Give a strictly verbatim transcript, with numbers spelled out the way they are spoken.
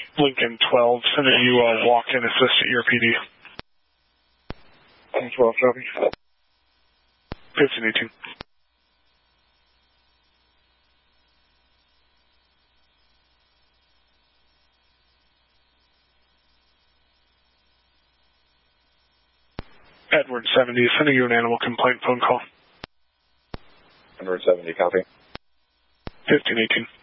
Lincoln twelve, sending you a walk-in assist at your P D. twelve, copy. fifteen eighteen. Edward seventy, sending you an animal complaint phone call. Edward seventy, copy. fifteen eighteen.